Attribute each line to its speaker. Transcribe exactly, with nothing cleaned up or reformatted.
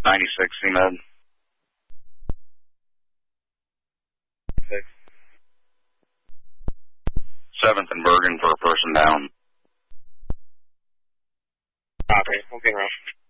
Speaker 1: ninety-six C-Med.
Speaker 2: Six.
Speaker 1: seventh and Bergen for a person down.
Speaker 2: Copy. Okay, Ralph.